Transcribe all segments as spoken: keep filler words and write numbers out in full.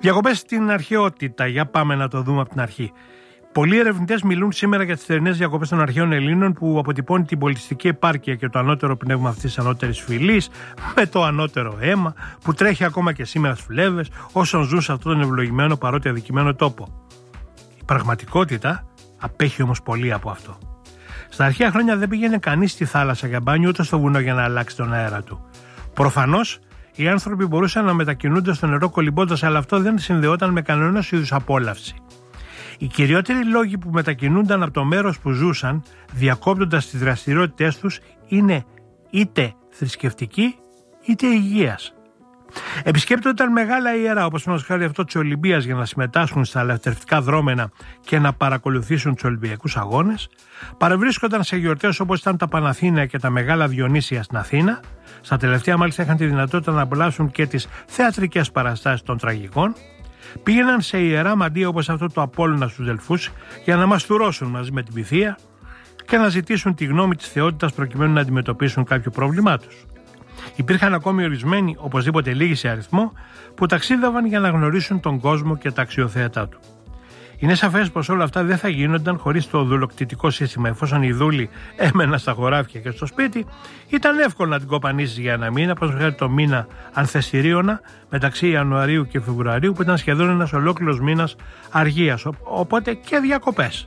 Διακοπές στην αρχαιότητα. Για πάμε να το δούμε από την αρχή. Πολλοί ερευνητές μιλούν σήμερα για τις θερινές διακοπές των αρχαίων Ελλήνων, που αποτυπώνει την πολιτιστική επάρκεια και το ανώτερο πνεύμα αυτής της ανώτερης φυλής, με το ανώτερο αίμα που τρέχει ακόμα και σήμερα στις φλέβες όσων ζουν σε αυτόν τον ευλογημένο παρότι αδικημένο τόπο. Η πραγματικότητα απέχει όμως πολύ από αυτό. Στα αρχαία χρόνια δεν πήγαινε κανείς στη θάλασσα για μπάνιο ούτε στο βουνό για να αλλάξει τον αέρα του. Προφανώς οι άνθρωποι μπορούσαν να μετακινούνται στο νερό κολυμπώντας, αλλά αυτό δεν συνδεόταν με κανένα είδους απόλαυση. Οι κυριότεροι λόγοι που μετακινούνταν από το μέρος που ζούσαν, διακόπτοντας τις δραστηριότητές τους, είναι είτε θρησκευτικοί είτε υγείας. Επισκέπτονταν μεγάλα ιερά, όπως μας χάρη αυτό της Ολυμπίας, για να συμμετάσχουν στα ελευθερευτικά δρόμενα και να παρακολουθήσουν τους Ολυμπιακούς Αγώνες. Παρευρίσκονταν σε γιορτές όπως ήταν τα Παναθήναια και τα Μεγάλα Διονύσια στην Αθήνα. Στα τελευταία μάλιστα είχαν τη δυνατότητα να απολαύσουν και τις θεατρικές παραστάσεις των τραγικών. Πήγαιναν σε ιερά μαντεία όπως αυτό του Απόλλωνα στους Δελφούς για να μαστουρώσουν μαζί με την Πυθία και να ζητήσουν τη γνώμη της θεότητας προκειμένου να αντιμετωπίσουν κάποιο πρόβλημά τους. Υπήρχαν ακόμη ορισμένοι, οπωσδήποτε λίγοι σε αριθμό, που ταξίδευαν για να γνωρίσουν τον κόσμο και τα αξιοθέατα του. Είναι σαφές πως όλα αυτά δεν θα γίνονταν χωρίς το δουλοκτητικό σύστημα. Εφόσον οι δούλοι έμεναν στα χωράφια και στο σπίτι, ήταν εύκολο να την κοπανίσεις για ένα μήνα, όπως χάρη το μήνα Ανθεστηρίωνα μεταξύ Ιανουαρίου και Φεβρουαρίου, που ήταν σχεδόν ένας ολόκληρος μήνας αργίας, οπότε και διακοπές.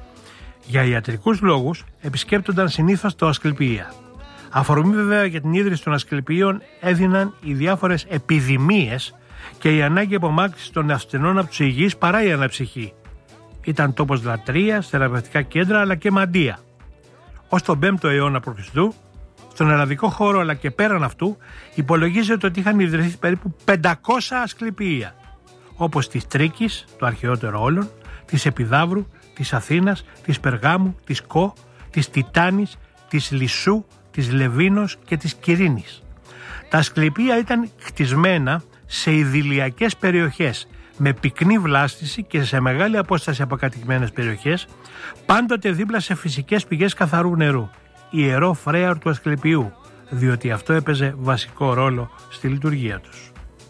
Για ιατρικούς λόγους επισκέπτονταν συνήθως το Ασκληπία. Αφορμή βέβαια για την ίδρυση των Ασκληπίων έδιναν οι διάφορες επιδημίες και η ανάγκη απομάκρυνσης των ασθενών από τους υγιείς παρά η αναψυχή. Ήταν τόπος λατρείας, θεραπευτικά κέντρα αλλά και μαντεία. Ως τον πέμπτο αιώνα π.Χ., στον ελλαδικό χώρο αλλά και πέραν αυτού, υπολογίζεται ότι είχαν ιδρυθεί περίπου πεντακόσια ασκληπία, όπως της Τρίκης, το αρχαιότερο όλων, της Επιδαύρου, της Αθήνας, της Περγάμου, της Κο, της Τιτάνης, της Λισσού, της Λεβίνος και της Κυρίνης. Τα ασκληπία ήταν χτισμένα σε ιδηλιακές περιοχές με πυκνή βλάστηση και σε μεγάλη απόσταση από κατοικημένες περιοχές, πάντοτε δίπλα σε φυσικές πηγές καθαρού νερού, ιερό φρέαρ του Ασκληπιού, διότι αυτό έπαιζε βασικό ρόλο στη λειτουργία τους.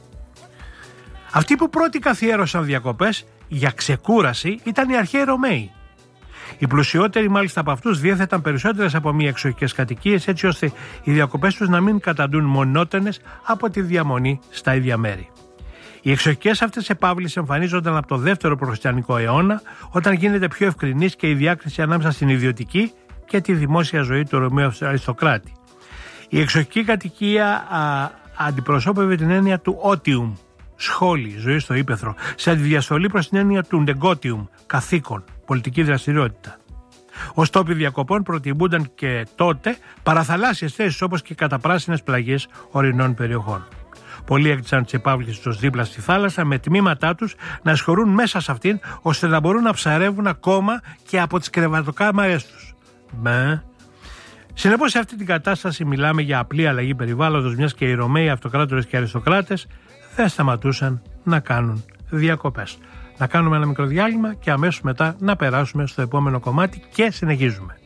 Αυτοί που πρώτοι καθιέρωσαν διακοπές για ξεκούραση ήταν οι αρχαίοι Ρωμαίοι. Οι πλουσιότεροι μάλιστα από αυτούς διέθεταν περισσότερες από μία εξοχικές κατοικίες, έτσι ώστε οι διακοπές τους να μην καταντούν μονότονες από τη διαμονή στα ίδια μέρη. Οι εξοχικές αυτές επαύλεις εμφανίζονταν από το δεύτερο προχριστιανικό αιώνα, όταν γίνεται πιο ευκρινής και η διάκριση ανάμεσα στην ιδιωτική και τη δημόσια ζωή του Ρωμαίου αριστοκράτη. Η εξοχική κατοικία α, αντιπροσώπευε την έννοια του ότιουμ, σχόλη, ζωή στο ύπαιθρο, σε αντιδιαστολή προς την έννοια του ντεγκότιουμ, καθήκον, πολιτική δραστηριότητα. Ως τόποι διακοπών προτιμούνταν και τότε παραθαλάσσιες θέσεις, όπως και καταπράσινες πλαγιές ορεινών περιοχών. Πολλοί έκτισαν τις επαύλεις τους δίπλα στη θάλασσα, με τμήματά τους να εισχωρούν μέσα σε αυτήν, ώστε να μπορούν να ψαρεύουν ακόμα και από τις κρεβατοκάμαρες τους. Μπε. Συνεπώς, σε αυτή την κατάσταση μιλάμε για απλή αλλαγή περιβάλλοντος, μιας και οι Ρωμαίοι αυτοκράτορες και αριστοκράτες δεν σταματούσαν να κάνουν διακοπές. Να κάνουμε ένα μικρό διάλειμμα και αμέσως μετά να περάσουμε στο επόμενο κομμάτι και συνεχίζουμε.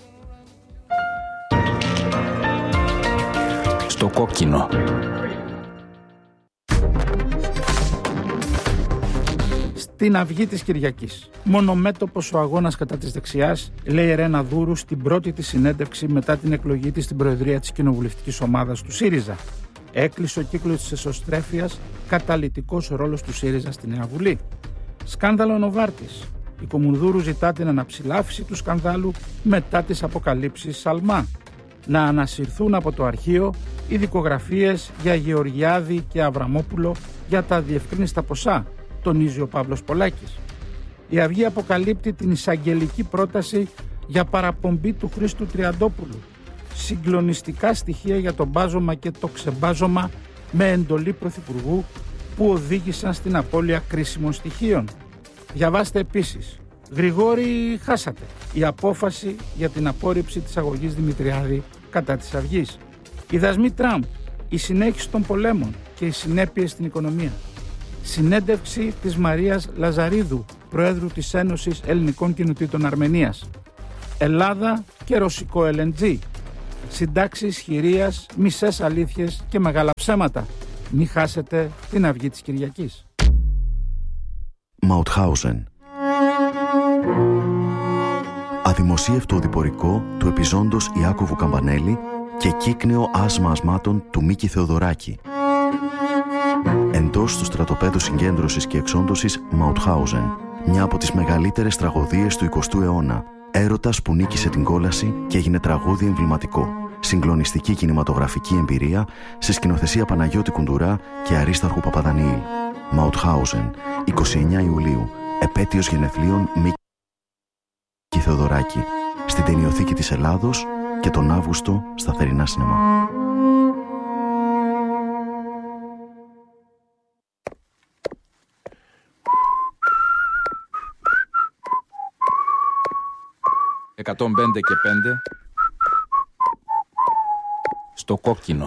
Στο κόκκινο. Στην αυγή της Κυριακής. Μονομέτωπος ο αγώνας κατά της δεξιάς, λέει η Ρένα Δούρου στην πρώτη της συνέντευξη μετά την εκλογή της στην προεδρία της κοινοβουλευτικής ομάδας του ΣΥΡΙΖΑ. Έκλεισε ο κύκλος της εσωστρέφειας, καταλυτικός ρόλος του ΣΥΡΙΖΑ στη Νέα Βουλή. Σκάνδαλο Νοβάρτης. Η Κομουνδούρου ζητά την αναψηλάφιση του σκανδάλου μετά τις αποκαλύψεις Σαλμά. Να ανασυρθούν από το αρχείο οι δικογραφίες για Γεωργιάδη και Αβραμόπουλο για τα διευκρίνιστα ποσά, τονίζει ο Παύλος Πολάκης. Η Αυγή αποκαλύπτει την εισαγγελική πρόταση για παραπομπή του Χρήστου Τριαντόπουλου. Συγκλονιστικά στοιχεία για το μπάζωμα και το ξεμπάζωμα με εντολή Πρωθυπουργού που οδήγησαν στην απώλεια κρίσιμων στοιχείων. Διαβάστε επίσης. Γρηγόρη, χάσατε. Η απόφαση για την απόρριψη της αγωγής Δημητριάδη κατά της Αυγής. Οι δασμοί Τραμπ, η συνέχιση των πολέμων και οι συνέπειες στην οικονομία. Συνέντευξη της Μαρίας Λαζαρίδου, Προέδρου της Ένωσης Ελληνικών Κοινοτήτων Αρμενίας. Ελλάδα και ρωσικό ελ εν τζι. Συντάξεις χειρίας, μισές αλήθειες και μεγάλα ψέματα. Μη χάσετε την Αυγή της Κυριακής. Μαουτχάουζεν. Αδημοσίευτο οδηπορικό του επιζώντος Ιάκωβου Καμπανέλη και κύκνεο άσμα ασμάτων του Μίκη Θεοδωράκη. Εντός του στρατοπέδου συγκέντρωσης και εξόντωσης Μαουτχάουζεν, μια από τις μεγαλύτερες τραγωδίες του εικοστού αιώνα. Έρωτας που νίκησε την κόλαση και έγινε τραγούδι εμβληματικό. Συγκλονιστική κινηματογραφική εμπειρία σε σκηνοθεσία Παναγιώτη Κουντουρά και Αρίσταρχου Παπαδανιήλ. Μαουτχάουζεν, εικοστή ενάτη Ιουλίου, επέτειος γενεθλίων Μίκη Θεοδωράκη, στην Ταινιοθήκη της Ελλάδος και τον Αύγουστο στα θερινά σινεμά. εκατόν πέντε και πέντε στο κόκκινο.